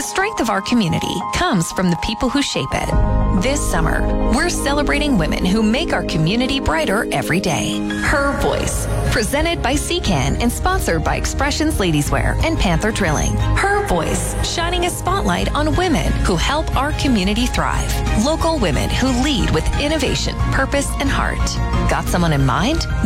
strength of our community comes from the people who shape it. This summer, we're celebrating women who make our community brighter every day. Her Voice, presented by CCAN and sponsored by Expressions Ladieswear and Panther Drilling. Her Voice, shining a spotlight on women who help our community thrive. Local women who lead with innovation, purpose, and heart. Got someone in mind?